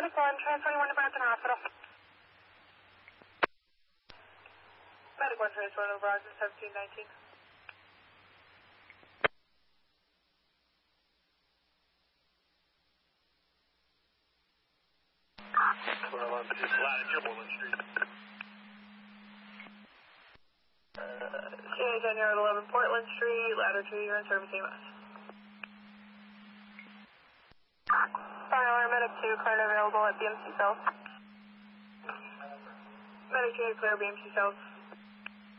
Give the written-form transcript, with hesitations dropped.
Medic 1, transferring 1 to Brockton Hospital. Medic 1, transferring to Brockton, 1719. Latitude Portland Street. CA10 Yard 11 Portland Street, latitude, you're in service EMS. Fire alarm, Medic 2, cleared available at BMC cells. Medic 2, clear BMC cells.